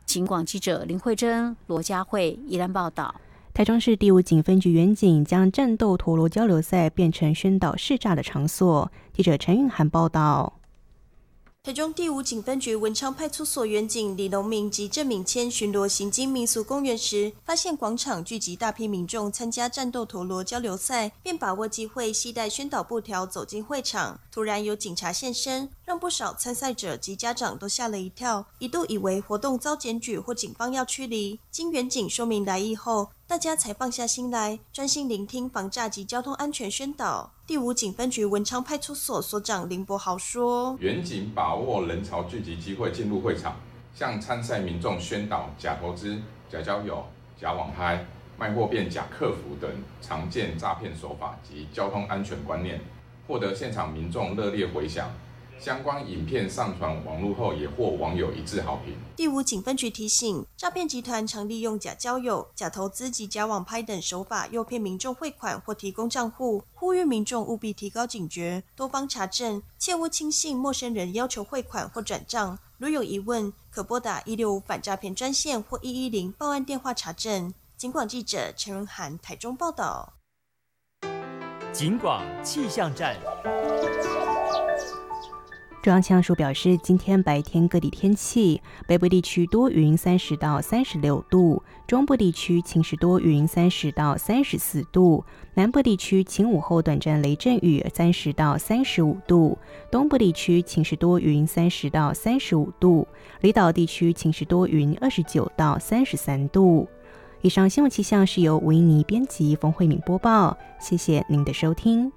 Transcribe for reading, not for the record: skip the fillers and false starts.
警广记者林慧珍、罗佳慧宜兰报道。 台中市第5警分局员警将战斗陀螺交流赛变成宣导试诈的场所。记者陈韵涵报道。 台中第5警分局文昌派出所员警李龙明及郑敏谦巡逻行经民俗公园时，发现广场聚集大批民众参加战斗陀螺交流赛，便把握机会携带宣导布条走进会场。突然有警察现身，让不少参赛者及家长都吓了一跳，一度以为活动遭检举或警方要驱离。经员警说明来意后，大家才放下心来，专心聆听防诈及交通安全宣导。第5警分局文昌派出所所长林伯豪说： 员警把握人潮聚集机会进入会场，向参赛民众宣导假投资、假交友、假网拍、卖货变假客服等常见诈骗手法及交通安全观念，获得现场民众热烈回响。相关影片上传网络后，也获网友一致好评。 第5警分局提醒，诈骗集团常利用假交友、假投资及假网拍等手法诱骗民众汇款或提供账户，呼吁民众务必提高警觉，多方查证，切勿轻信陌生人要求汇款或转账。如有疑问，可拨打165反诈骗专线或110报案电话查证。警广记者陈润涵台中报道。 警广气象站。 中央气象署表示，今天白天各地天气：北部地区多云30到36度，中部地区晴时多云30到34度，南部地区晴午后短暂雷阵雨30到35度，东部地区晴时多云30到35度，离岛地区晴时多云29到33度。以上新闻气象是由维尼编辑，冯慧敏播报，谢谢您的收听。